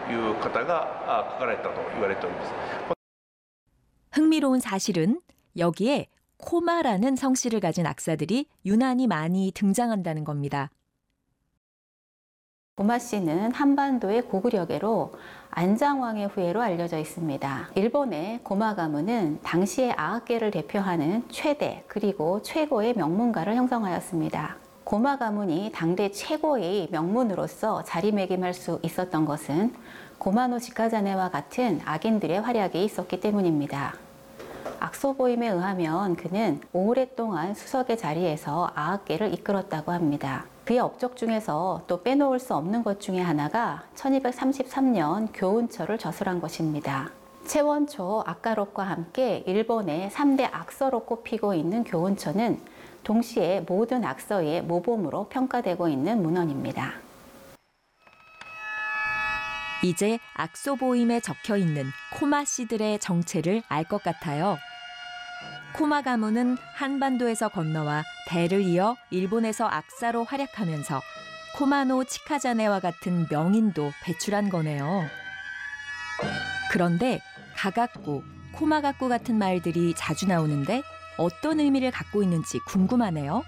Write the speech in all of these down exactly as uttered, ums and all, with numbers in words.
いう方が書かれたと言われております。 흥미로운 사실은 여기에 코마라는 성씨를 가진 악사들이 유난히 많이 등장한다는 겁니다. 고마 씨는 한반도의 고구려계로 안장왕의 후예로 알려져 있습니다. 일본의 고마 가문은 당시의 아악계를 대표하는 최대 그리고 최고의 명문가를 형성하였습니다. 고마 가문이 당대 최고의 명문으로서 자리매김할 수 있었던 것은 고마노 지카자네와 같은 악인들의 활약이 있었기 때문입니다. 악소보임에 의하면 그는 오랫동안 수석의 자리에서 아악계를 이끌었다고 합니다. 그의 업적 중에서 또 빼놓을 수 없는 것 중에 하나가 천이백삼십삼 년 교훈처를 저술한 것입니다. 채원초 아까록과 함께 일본의 삼 대 악서로 꼽히고 있는 교훈처는 동시에 모든 악서의 모범으로 평가되고 있는 문헌입니다. 이제 악소보임에 적혀있는 코마 씨들의 정체를 알 것 같아요. 코마 가문은 한반도에서 건너와 대를 이어 일본에서 악사로 활약하면서 코마노 치카자네와 같은 명인도 배출한 거네요. 그런데 가각구, 코마각구 같은 말들이 자주 나오는데 어떤 의미를 갖고 있는지 궁금하네요.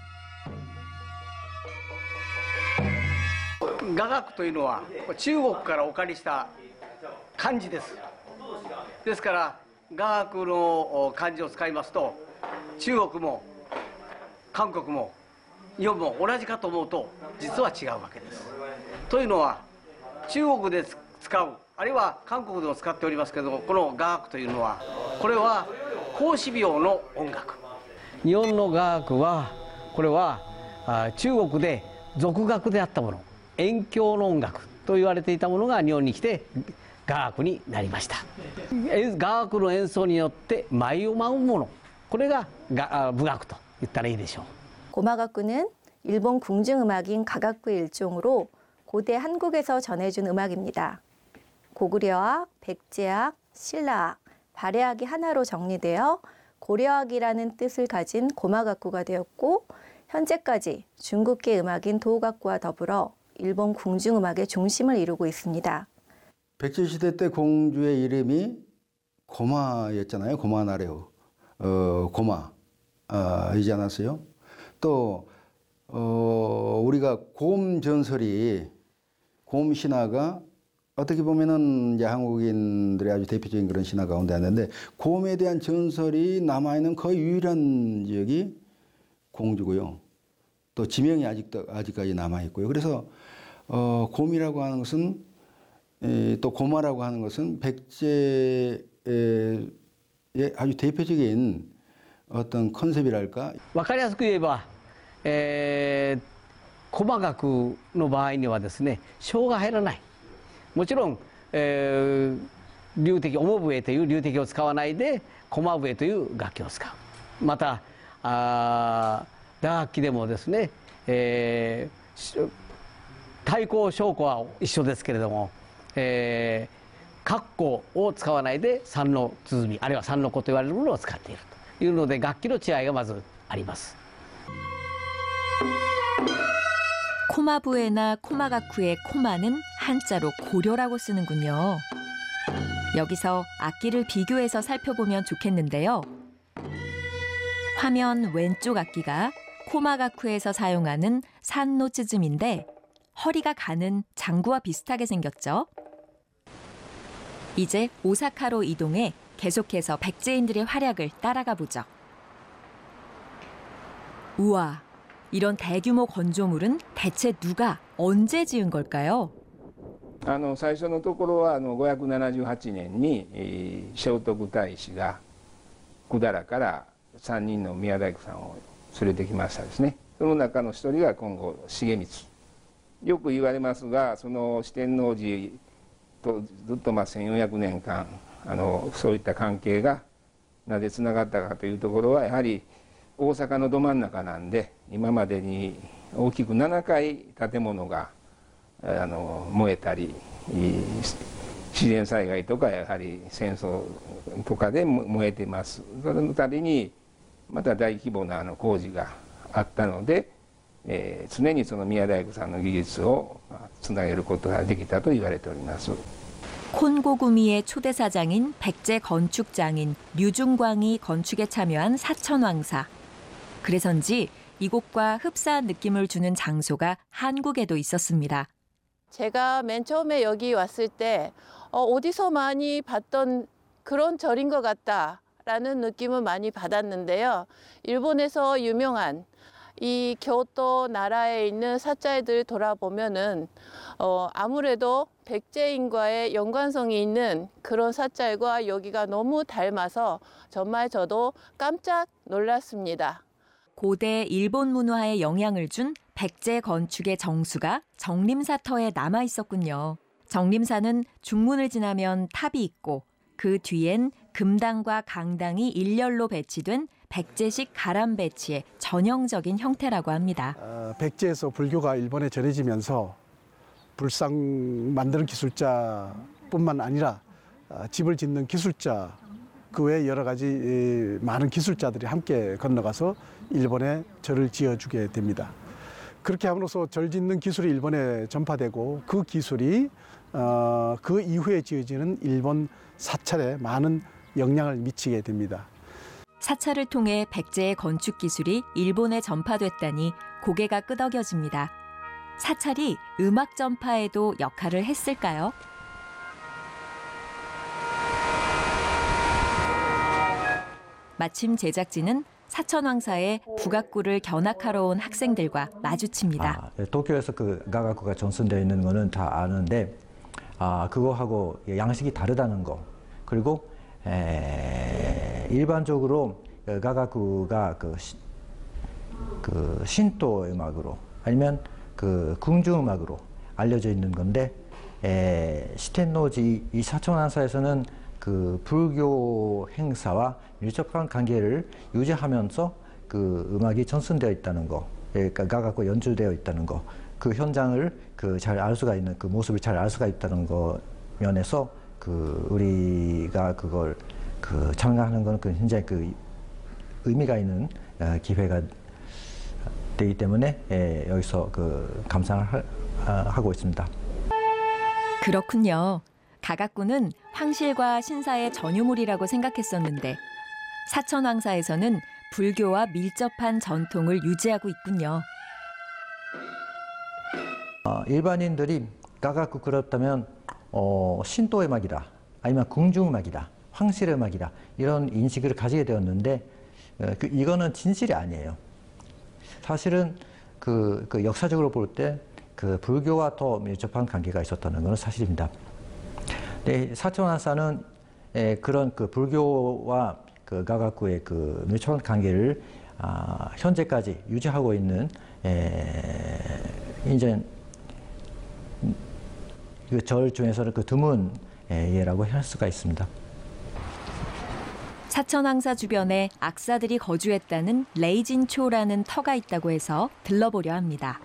雅楽というのは中国からお借りした漢字です。ですから雅楽の漢字を使いますと中国も韓国も日本も同じかと思うと実は違うわけです。というのは中国で使うあるいは韓国でも使っておりますけどもこの雅楽というのはこれは孔子廟の音楽。日本の雅楽はこれは中国で俗楽であったもの。遠教の音楽と言われていたものが日本に来て雅楽になりました。雅楽の演奏によって舞を舞うもの、これが武楽と言ったらいいでしょう。 고마각구는 일본 궁중음악인 가각구의 일종으로 고대 한국에서 전해준 음악입니다. 고구려악, 백제악, 신라악, 발해악이 하나로 정리되어 고려악이라는 뜻을 가진 고마각구가 되었고 현재까지 중국계 음악인 도각구와 더불어 일본 궁중음악의 중심을 이루고 있습니다. 백제시대 때 공주의 이름이 고마였잖아요. 고마나레오. 어, 고마. 아, 이지 않았어요? 또, 어, 우리가 곰 전설이, 곰 신화가 어떻게 보면은 이제 한국인들의 아주 대표적인 그런 신화 가운데 하나인데, 곰에 대한 전설이 남아있는 거의 유일한 지역이 공주고요. 또 지명이 아직도, 아직까지 남아있고요. 그래서, 어, 곰이라고 하는 것은, 에, 또 고마라고 하는 것은 백제의 아주 대표적인 어떤 컨셉이랄까. わかりやすく言えば、えー、駒楽の場合にはですね、笙が入らない。もちろん、えー、龍笛、面笛という龍笛を使わないで、駒笛という楽器を使う。また、あ打楽器でもですね、えー、太鼓、笙鼓は一緒ですけれども、えー、鞨鼓を使わないで三の鼓、あるいは三の子と言われるものを使っているというので、楽器の違いがまずあります。 코마부에나 코마가쿠의 코마는 한자로 고려라고 쓰는군요. 여기서 악기를 비교해서 살펴보면 좋겠는데요. 화면 왼쪽 악기가 코마가쿠에서 사용하는 산노츠즘인데 허리가 가는 장구와 비슷하게 생겼죠. 이제 오사카로 이동해 계속해서 백제인들의 활약을 따라가 보죠. 우와, 이런 대규모 건조물은 대체 누가 언제 지은 걸까요? あの最初のところはあのごひゃくななじゅうはちねんに、えー、聖徳太子が百済からさんにんの宮大工さんを連れてきましたですね。その中の一人が今後重光。よく言われますが、その四天王寺とずっとまあせんよんひゃくねんかんあのそういった関係がなぜつながったかというところはやはり大阪のど真ん中なんで今までに大きくななかい建物があの燃えたり自然災害とかやはり戦争とかで燃えてます。そのたびにまた大規模なあの工事があったので、えー、常にその宮大工さんの技術をつなげることができたと言われております。 콘고구미의 초대 사장인 백제 건축장인 류중광이 건축에 참여한 사천왕사. 그래서인지 이곳과 흡사한 느낌을 주는 장소가 한국에도 있었습니다. 제가 맨 처음에 여기 왔을 때 어, 어디서 많이 봤던 그런 절인 것 같다라는 느낌을 많이 받았는데요. 일본에서 유명한 이 교토 나라에 있는 사찰들 돌아보면은 어, 아무래도 백제인과의 연관성이 있는 그런 사찰과 여기가 너무 닮아서 정말 저도 깜짝 놀랐습니다. 고대 일본 문화에 영향을 준 백제 건축의 정수가 정림사터에 남아 있었군요. 정림사는 중문을 지나면 탑이 있고 그 뒤엔 금당과 강당이 일렬로 배치된 백제식 가람 배치의 전형적인 형태라고 합니다. 어, 백제에서 불교가 일본에 전해지면서 불상 만드는 기술자뿐만 아니라 어, 집을 짓는 기술자, 그 외에 여러 가지 이, 많은 기술자들이 함께 건너가서 일본에 절을 지어주게 됩니다. 그렇게 함으로써 절 짓는 기술이 일본에 전파되고 그 기술이 어, 그 이후에 지어지는 일본 사찰에 많은 영향을 미치게 됩니다. 사찰을 통해 백제의 건축 기술이 일본에 전파됐다니 고개가 끄덕여집니다. 사찰이 음악 전파에도 역할을 했을까요? 마침 제작진은 사천왕사에 북악구를 견학하러 온 학생들과 마주칩니다. 아, 도쿄에서 그 가가쿠가 전승되어 있는 거는 다 아는데 아, 그거하고 양식이 다르다는 거. 그리고 에, 일반적으로 가가쿠가 그, 시, 그 신도 음악으로 아니면 그 궁중 음악으로 알려져 있는 건데 에, 시텐노지 이 사천왕사에서는 그 불교 행사와 밀접한 관계를 유지하면서 그 음악이 전승되어 있다는 거, 그러니까 가가쿠 연주되어 있다는 거, 그 현장을 그 잘 알 수가 있는 그 모습을 잘 알 수가 있다는 거 면에서 그 우리가 그걸 그 참가하는 것은 그 굉장히 그 의미가 있는 기회가 되기 때문에 예, 여기서 그 감상을 하, 하고 있습니다. 그렇군요. 가가쿠는 황실과 신사의 전유물이라고 생각했었는데 사천왕사에서는 불교와 밀접한 전통을 유지하고 있군요. 어, 일반인들이 가가쿠 그렇다면 어, 신도 음악이다, 아니면 궁중 음악이다, 황실 음악이다 이런 인식을 가지게 되었는데 어, 그, 이거는 진실이 아니에요. 사실은 그, 그 역사적으로 볼 때 그 불교와 더 밀접한 관계가 있었다는 것은 사실입니다. 네, 사천왕사는 에, 그런 그 불교와 그 가가쿠의 그 밀접한 관계를 아, 현재까지 유지하고 있는 에, 이제 그 절 중에서는 그 드문 예라고 할 수가 있습니다. 사천왕사 주변에 악사들이 거주했다는 레이진초라는 터가 있다고 해서 들러보려 합니다.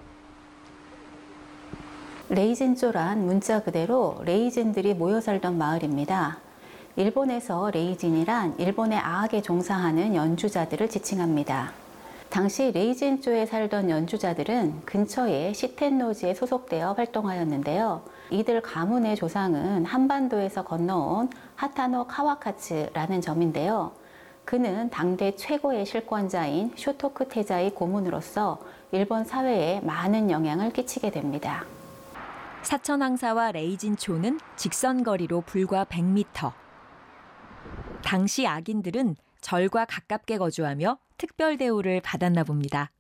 레이진조란 문자 그대로 레이진들이 모여 살던 마을입니다. 일본에서 레이진이란 일본의 아악에 종사하는 연주자들을 지칭합니다. 당시 레이진조에 살던 연주자들은 근처의 시텐노지에 소속되어 활동하였는데요. 이들 가문의 조상은 한반도에서 건너온 하타노 카와카츠라는 점인데요. 그는 당대 최고의 실권자인 쇼토쿠 태자의 고문으로서 일본 사회에 많은 영향을 끼치게 됩니다. 사천왕사와 레이진초는 직선거리로 불과 백 미터. 당시 악인들은 절과 가깝게 거주하며 특별 대우를 받았나 봅니다.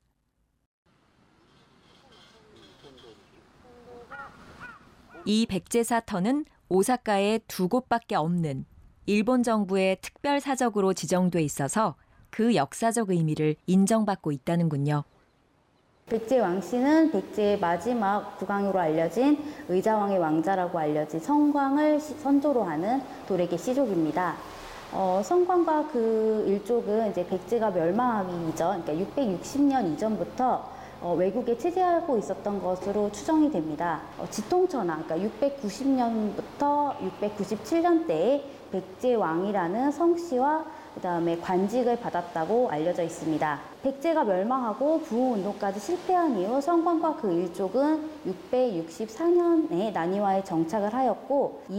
이 백제사터는 오사카에 두 곳밖에 없는 일본 정부의 특별 사적으로 지정돼 있어서 그 역사적 의미를 인정받고 있다는군요. 백제 왕씨는 백제의 마지막 국왕으로 알려진 의자왕의 왕자라고 알려진 성광을 선조로 하는 도래계 씨족입니다. 어, 성광과 그 일족은 이제 백제가 멸망하기 이전, 그러니까 육백육십 년 이전부터 어, 외국에 체제하고 있었던 것으로 추정이 됩니다. 어, 지통천왕, 그러니까 육백구십 년부터 육백구십칠 년대에 백제왕이라는 성씨와 그 다음에 관직을 받았다고 알려져 있습니다. 백제가 멸망하고 부흥운동까지 실패한 이후 성광과 그 일족은 육백육십사 년에 난이와에 정착을 하였고